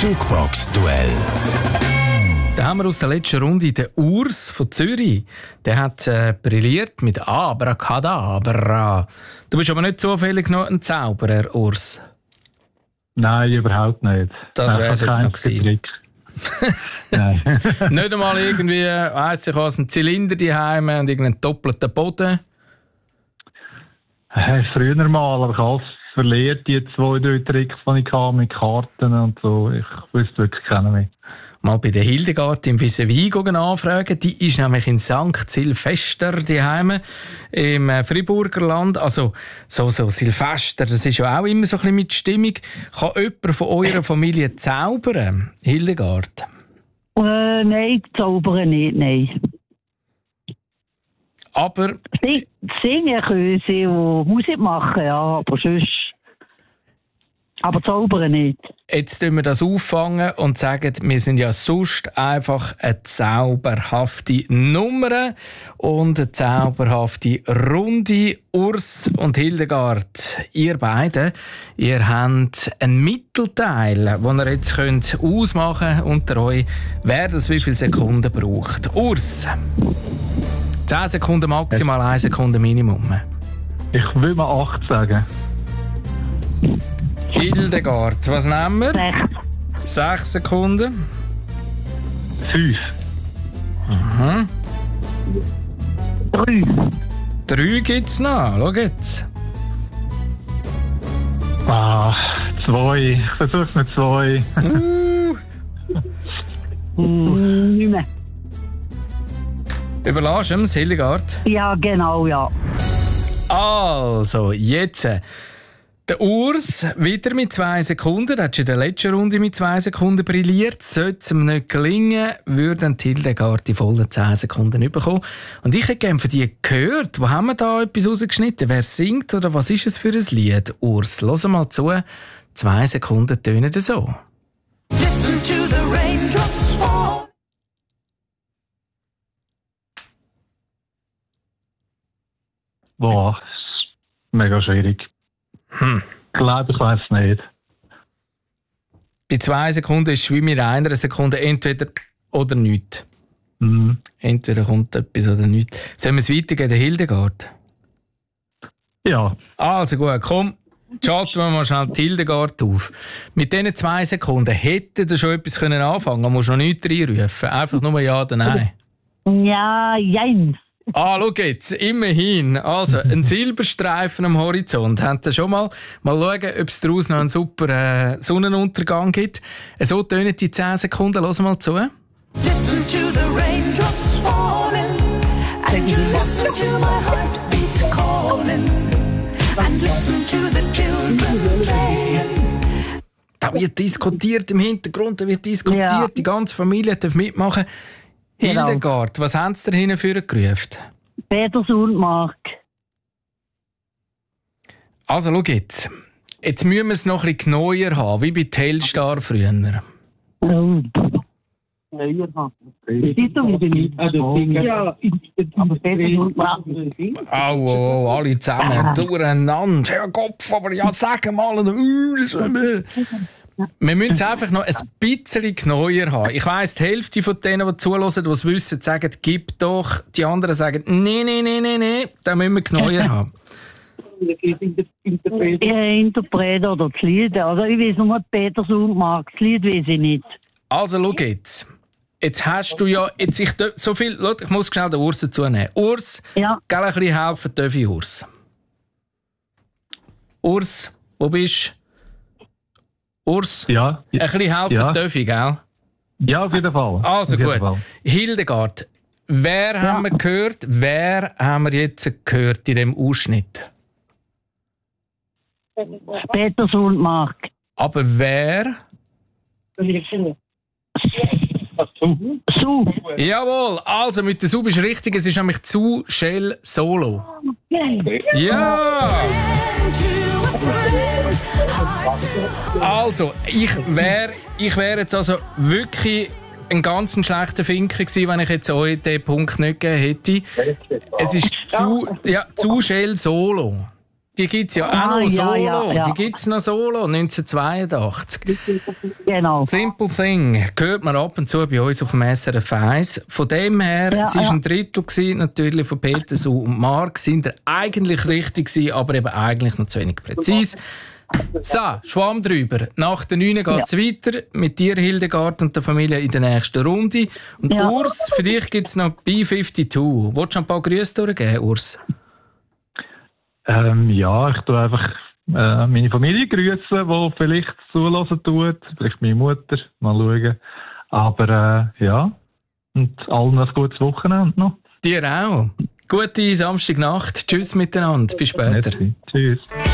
Jukebox-Duell. Da haben wir aus der letzten Runde den Urs von Zürich. Der hat brilliert mit Abracadabra. Du bist aber nicht zufällig noch ein Zauberer, Urs. Nein, überhaupt nicht. Das wäre es jetzt noch gewesen. Nein. Nicht einmal irgendwie, weiss ich was, ein Zylinder daheim und irgendeinen doppelten Boden. Früher mal, aber ich habe alles verliert, die 2-3 Tricks, die ich hatte, mit Karten und so. Ich wüsste wirklich keinen mehr. Mal bei der Hildegard im Vis-à-vis anfragen. Die ist nämlich in St. Silvester daheim im Friburger Land. Also so Silvester, das ist ja auch immer so ein bisschen mit Stimmung. Kann jemand von eurer Familie zaubern, Hildegard? Nein, zaubern nicht, nein. Aber singen können sie und Musik machen, ja, aber sonst. Aber zaubern nicht. Jetzt tun wir das auffangen und sagen, wir sind ja sonst einfach eine zauberhafte Nummer und eine zauberhafte Runde. Urs und Hildegard, ihr beide, ihr habt einen Mittelteil, den ihr jetzt könnt ausmachen könnt unter euch, wer das wie viele Sekunden braucht. Urs, 10 Sekunden maximal, 1 Sekunde Minimum. Ich will mal 8 sagen. Hildegard, was nehmen wir? 6 Sekunden. 5. Mhm. 3. 3 gibt es noch, schau jetzt. 2. Ich versuche es mit 2. Nicht mehr. Überlass ihm Hildegard. Ja, genau, ja. Also, jetzt. Der Urs wieder mit 2 Sekunden. Er hat schon in der letzten Runde mit 2 Sekunden brilliert. Sollte es ihm nicht gelingen, würde Hildegard die vollen 10 Sekunden bekommen. Und ich hätte gerne von dir gehört, wo haben wir da etwas rausgeschnitten? Wer singt oder was ist es für ein Lied? Urs, hör mal zu. 2 Sekunden tönen so. Listen to the raindrops fall. Boah, das ist mega schwierig. Ich glaube, ich weiß es nicht. Bei 2 Sekunden ist es wie mit 1 Sekunde entweder oder nichts. Mhm. Entweder kommt etwas oder nichts. Sollen wir es weitergeben, der Hildegard? Ja. Also gut, komm, schalten wir mal schnell die Hildegard auf. Mit diesen 2 Sekunden hätte ihr schon etwas anfangen können. Man muss noch nichts reinrufen. Einfach nur Ja oder Nein. Ja, jein. Schau jetzt, immerhin. Also, ein Silberstreifen am Horizont. Habt ihr schon mal schauen, ob es daraus noch einen super Sonnenuntergang gibt? So tönen die 10 Sekunden. Hören mal zu. Listen to the raindrops falling. And you listen to my heartbeat calling. And listen to the children playing. Da wird diskutiert im Hintergrund, da wird diskutiert. Ja. Die ganze Familie darf mitmachen. Genau. Hildegard, was haben Sie da hinten gerufen? Peter Sundmark. Also, schau jetzt. Jetzt müssen wir es noch ein bisschen genauer haben, wie bei Telstar früher. Oh. Neuer haben. Siehst du, wie nicht? Ja, aber Peter Sundmark. Au, alle zusammen, durcheinander. Herr Kopf, aber ja, sag mal. Wir müssen es einfach noch ein bisschen genauer haben. Ich weiss, die Hälfte von denen, die zuhören, die es wissen, sagen, gib doch. Die anderen sagen, nee, da müssen wir genauer haben. Interpret oder das Lied. Also ich weiß nur Peter Sundmark. Das Lied weiß ich nicht. Also, schau jetzt. Jetzt hast du ja, so viel, ich muss schnell den Urs dazu nehmen. Urs, ja. Gell, ein bisschen helfen darf ich Urs. Urs, wo bist du? Urs? Ja. Ein bisschen helfen darf ich, gell? Ja, auf jeden Fall. Also gut. Hildegard, wer haben wir gehört? Wer haben wir jetzt gehört in diesem Ausschnitt? Peter Sundmark. Aber wer? Su. Jawohl, also mit der Sub ist richtig, es ist nämlich zu Shell Solo. Ja! Also, ich wär jetzt also wirklich ein ganz schlechter Finker gewesen, wenn ich jetzt euch den Punkt nicht gegeben hätte. Es ist zu Shell Solo. Die gibt es ja auch noch solo. Ja. Die gibt es noch solo, 1982. Genau. Simple Thing hört man ab und zu bei uns auf dem SRF 1. Von dem her, sie war ein Drittel gewesen, natürlich von Peter und Marc, sind eigentlich richtig gewesen, aber eben eigentlich noch zu wenig präzise. So, Schwamm drüber. Nach der 9 geht es weiter mit dir, Hildegard, und der Familie in der nächsten Runde. Und Urs, für dich gibt es noch B52. Willst du ein paar Grüße durchgeben, Urs? Ja, ich tue einfach meine Familie grüßen, die vielleicht zulassen tut. Vielleicht meine Mutter. Mal schauen. Aber ja, und allen ein gutes Wochenende noch. Dir auch. Gute Samstagnacht. Tschüss miteinander. Bis später. Merci. Tschüss.